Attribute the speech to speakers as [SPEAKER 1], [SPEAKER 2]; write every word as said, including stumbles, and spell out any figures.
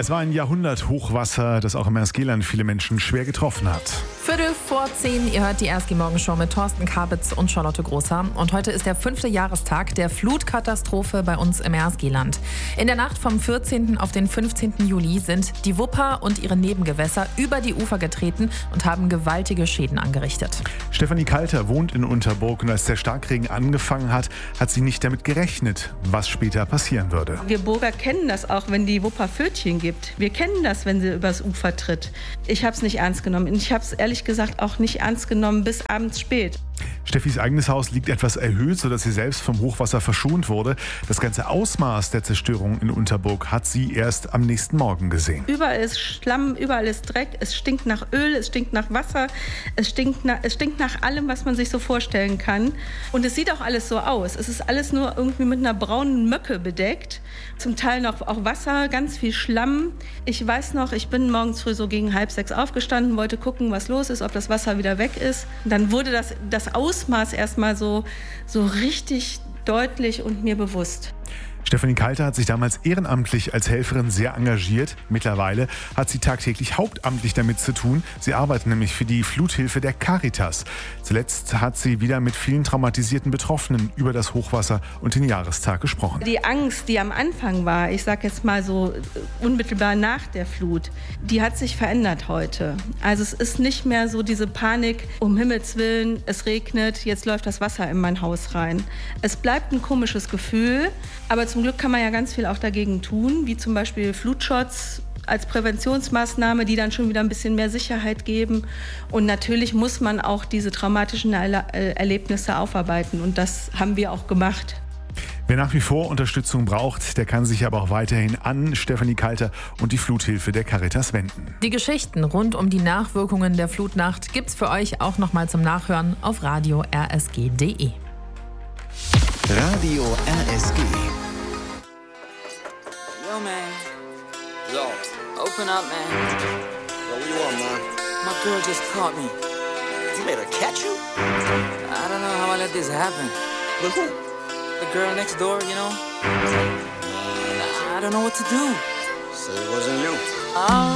[SPEAKER 1] Es war ein Jahrhundert-Hochwasser, das auch im Erzgeland viele Menschen schwer getroffen hat.
[SPEAKER 2] Viertel vor zehn, ihr hört die R S G-Morgenshow mit Thorsten Kabitz und Charlotte Großer. Und heute ist der fünfte Jahrestag der Flutkatastrophe bei uns im Erzgeland. In der Nacht vom vierzehnten auf den fünfzehnten Juli sind die Wupper und ihre Nebengewässer über die Ufer getreten und haben gewaltige Schäden angerichtet.
[SPEAKER 1] Stefanie Kalter wohnt in Unterburg und als der Starkregen angefangen hat, hat sie nicht damit gerechnet, was später passieren würde.
[SPEAKER 3] Wir Burger kennen das auch, wenn die Wupper Pfötchen gibt. Wir kennen das, wenn sie übers Ufer tritt. Ich habe es nicht ernst genommen. Ich habe es ehrlich gesagt auch nicht ernst genommen bis abends spät.
[SPEAKER 1] Steffis eigenes Haus liegt etwas erhöht, sodass sie selbst vom Hochwasser verschont wurde. Das ganze Ausmaß der Zerstörung in Unterburg hat sie erst am nächsten Morgen gesehen.
[SPEAKER 3] Überall ist Schlamm, überall ist Dreck, es stinkt nach Öl, es stinkt nach Wasser, es stinkt nach, es stinkt nach allem, was man sich so vorstellen kann. Und es sieht auch alles so aus. Es ist alles nur irgendwie mit einer braunen Möcke bedeckt. Zum Teil noch auch Wasser, ganz viel Schlamm. Ich weiß noch, ich bin morgens früh so gegen halb sechs aufgestanden, wollte gucken, was los ist, ob das Wasser wieder weg ist. Dann wurde das, das Ausmaß erstmal so, so richtig deutlich und mir bewusst.
[SPEAKER 1] Stefanie Kalter hat sich damals ehrenamtlich als Helferin sehr engagiert. Mittlerweile hat sie tagtäglich hauptamtlich damit zu tun. Sie arbeitet nämlich für die Fluthilfe der Caritas. Zuletzt hat sie wieder mit vielen traumatisierten Betroffenen über das Hochwasser und den Jahrestag gesprochen.
[SPEAKER 3] Die Angst, die am Anfang war, ich sage jetzt mal so unmittelbar nach der Flut, die hat sich verändert heute. Also es ist nicht mehr so diese Panik, um Himmels Willen, es regnet, jetzt läuft das Wasser in mein Haus rein. Es bleibt ein komisches Gefühl, aber zum Glück kann man ja ganz viel auch dagegen tun, wie zum Beispiel Flutschutz als Präventionsmaßnahme, die dann schon wieder ein bisschen mehr Sicherheit geben. Und natürlich muss man auch diese traumatischen Erle- Erlebnisse aufarbeiten und das haben wir auch gemacht.
[SPEAKER 1] Wer nach wie vor Unterstützung braucht, der kann sich aber auch weiterhin an Stefanie Kalter und die Fluthilfe der Caritas wenden.
[SPEAKER 2] Die Geschichten rund um die Nachwirkungen der Flutnacht gibt's für euch auch nochmal zum Nachhören auf radio r s g punkt d e.
[SPEAKER 4] Radio R S G.
[SPEAKER 5] Yo, man. Yo. Open up, man.
[SPEAKER 6] Yo, what you want, man?
[SPEAKER 5] My girl just caught me.
[SPEAKER 6] You made her catch you?
[SPEAKER 5] I don't know how I let this happen.
[SPEAKER 6] With who?
[SPEAKER 5] The girl next door, you know? I don't know what to do.
[SPEAKER 6] So it wasn't you.
[SPEAKER 5] Oh.